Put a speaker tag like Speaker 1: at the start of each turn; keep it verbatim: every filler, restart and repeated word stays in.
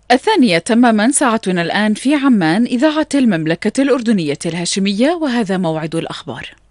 Speaker 1: الثانية تماما، ساعتنا الآن في عمان، إذاعة المملكة الأردنية الهاشمية، وهذا موعد الأخبار.